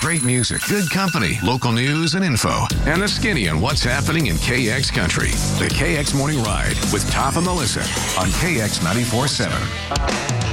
Great music, good company, local news and info, and the skinny on what's happening in KX country. The KX Morning Ride with Tom and Melissa on KX 94.7.